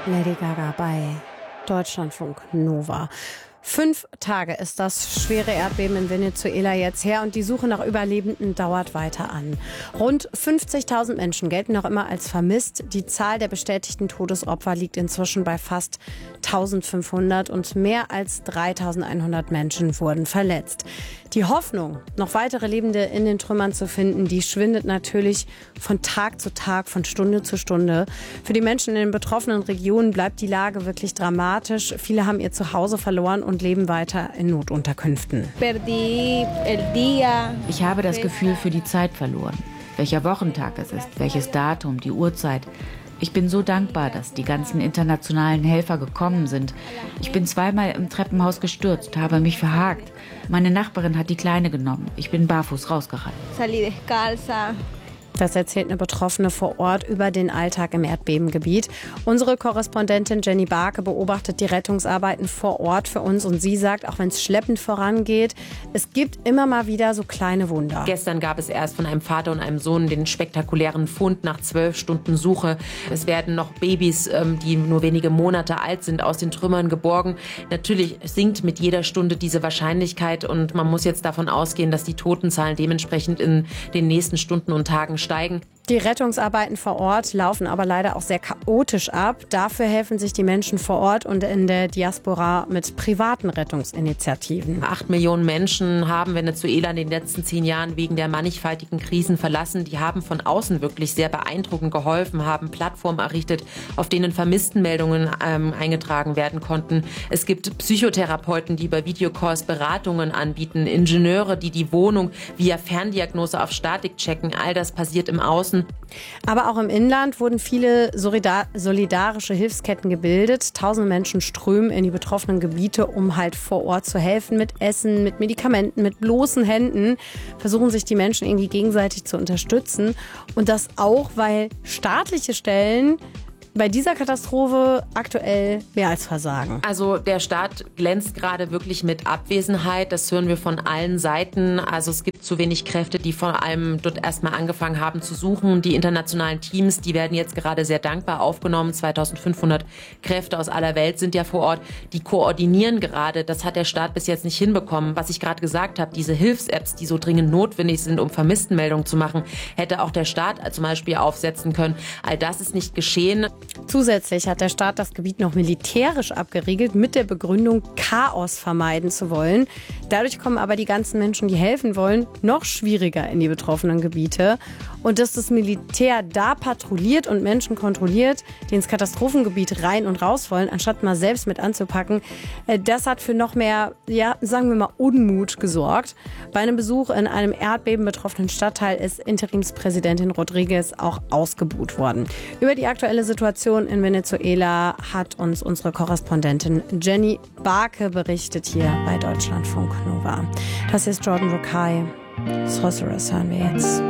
Lady Gaga bei Deutschlandfunk Nova. 5 Tage ist das schwere Erdbeben in Venezuela jetzt her und die Suche nach Überlebenden dauert weiter an. Rund 50.000 Menschen gelten noch immer als vermisst. Die Zahl der bestätigten Todesopfer liegt inzwischen bei fast 1.500 und mehr als 3.100 Menschen wurden verletzt. Die Hoffnung, noch weitere Lebende in den Trümmern zu finden, die schwindet natürlich von Tag zu Tag, von Stunde zu Stunde. Für die Menschen in den betroffenen Regionen bleibt die Lage wirklich dramatisch. Viele haben ihr Zuhause verloren und leben weiter in Notunterkünften. Ich habe das Gefühl für die Zeit verloren. Welcher Wochentag es ist, welches Datum, die Uhrzeit. Ich bin so dankbar, dass die ganzen internationalen Helfer gekommen sind. Ich bin zweimal im Treppenhaus gestürzt, habe mich verhakt. Meine Nachbarin hat die Kleine genommen. Ich bin barfuß rausgerannt. Das erzählt eine Betroffene vor Ort über den Alltag im Erdbebengebiet. Unsere Korrespondentin Jenny Barke beobachtet die Rettungsarbeiten vor Ort für uns und sie sagt, auch wenn es schleppend vorangeht, es gibt immer mal wieder so kleine Wunder. Gestern gab es erst von einem Vater und einem Sohn den spektakulären Fund nach 12 Stunden Suche. Es werden noch Babys, die nur wenige Monate alt sind, aus den Trümmern geborgen. Natürlich sinkt mit jeder Stunde diese Wahrscheinlichkeit und man muss jetzt davon ausgehen, dass die Totenzahlen dementsprechend in den nächsten Stunden und Tagen steigen. Die Rettungsarbeiten vor Ort laufen aber leider auch sehr chaotisch ab. Dafür helfen sich die Menschen vor Ort und in der Diaspora mit privaten Rettungsinitiativen. 8 Millionen Menschen haben Venezuela in den letzten 10 Jahren wegen der mannigfaltigen Krisen verlassen. Die haben von außen wirklich sehr beeindruckend geholfen, haben Plattformen errichtet, auf denen Vermisstenmeldungen eingetragen werden konnten. Es gibt Psychotherapeuten, die über Videocalls Beratungen anbieten, Ingenieure, die die Wohnung via Ferndiagnose auf Statik checken. All das passiert im Außen. Aber auch im Inland wurden viele solidarische Hilfsketten gebildet. Tausende Menschen strömen in die betroffenen Gebiete, um halt vor Ort zu helfen mit Essen, mit Medikamenten, mit bloßen Händen. Versuchen sich die Menschen irgendwie gegenseitig zu unterstützen. Und das auch, weil staatliche Stellen bei dieser Katastrophe aktuell mehr als versagen. Also der Staat glänzt gerade wirklich mit Abwesenheit. Das hören wir von allen Seiten. Also es gibt zu wenig Kräfte, die vor allem dort erstmal angefangen haben zu suchen. Die internationalen Teams, die werden jetzt gerade sehr dankbar aufgenommen. 2.500 Kräfte aus aller Welt sind ja vor Ort. Die koordinieren gerade. Das hat der Staat bis jetzt nicht hinbekommen. Was ich gerade gesagt habe, diese Hilfs-Apps, die so dringend notwendig sind, um Vermisstenmeldungen zu machen, hätte auch der Staat zum Beispiel aufsetzen können. All das ist nicht geschehen. Zusätzlich hat der Staat das Gebiet noch militärisch abgeriegelt, mit der Begründung, Chaos vermeiden zu wollen. Dadurch kommen aber die ganzen Menschen, die helfen wollen, noch schwieriger in die betroffenen Gebiete. Und dass das Militär da patrouilliert und Menschen kontrolliert, die ins Katastrophengebiet rein und raus wollen, anstatt mal selbst mit anzupacken, das hat für noch mehr, ja, sagen wir mal, Unmut gesorgt. Bei einem Besuch in einem erdbebenbetroffenen Stadtteil ist Interimspräsidentin Rodriguez auch ausgebuht worden. Über die aktuelle Situation in Venezuela hat uns unsere Korrespondentin Jenny Barke berichtet hier bei Deutschlandfunk Nova. Das ist Jordan Rukay. Sorceress hören wir jetzt.